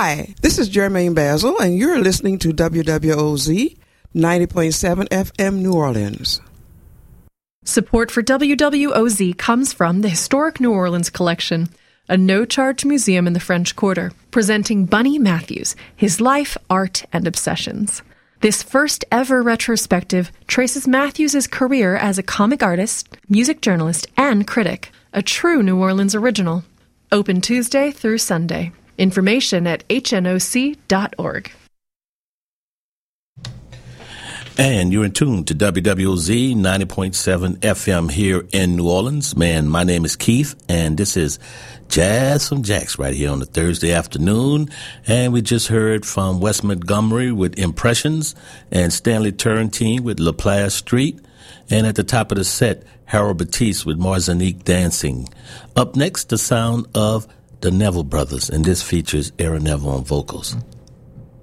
Hi, this is Jermaine Basil, and you're listening to WWOZ 90.7 FM New Orleans. Support for WWOZ comes from the Historic New Orleans Collection, a no-charge museum in the French Quarter, presenting Bunny Matthews, his life, art, and obsessions. This first-ever retrospective traces Matthews' career as a comic artist, music journalist, and critic, a true New Orleans original. Open Tuesday through Sunday. Information at hnoc.org. And you're in tune to WWOZ 90.7 FM here in New Orleans. Man, my name is Keith, and this is Jazz from Jax right here on a Thursday afternoon. And we just heard from Wes Montgomery with Impressions and Stanley Turrentine with La Playa Street. And at the top of the set, Harold Batiste with Martinique Dancing. Up next, the sound of the Neville Brothers, and this features Aaron Neville on vocals.